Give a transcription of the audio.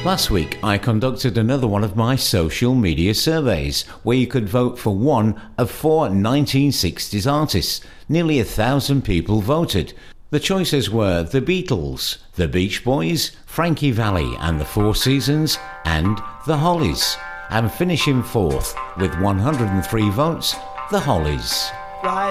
Last week, I conducted another one of my social media surveys where you could vote for one of 4 1960s artists. Nearly 1,000 people voted. The choices were The Beatles, The Beach Boys, Frankie Valli and the Four Seasons, and The Hollies. And finishing fourth with 103 votes, The Hollies.